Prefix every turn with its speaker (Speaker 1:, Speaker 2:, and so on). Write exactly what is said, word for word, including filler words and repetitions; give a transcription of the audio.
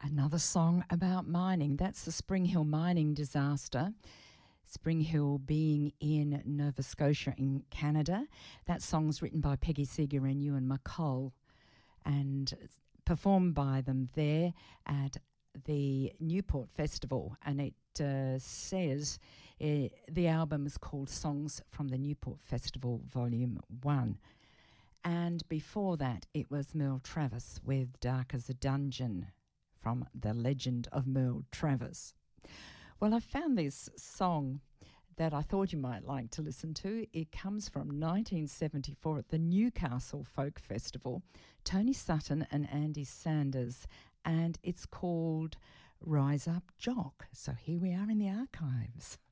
Speaker 1: Another song about mining. That's the Spring Hill mining disaster. Spring Hill being in Nova Scotia in Canada. That song's written by Peggy Seeger and Ewan McColl and performed by them there at the Newport Festival. And it uh, says uh, the album is called Songs from the Newport Festival Volume one. And before that, it was Merle Travis with Dark as a Dungeon from The Legend of Merle Travis. Well, I found this song that I thought you might like to listen to. It comes from nineteen seventy-four at the Newcastle Folk Festival. Tony Sutton and Andy Sanders, and it's called Rise Up Jock. So here we are in the archives.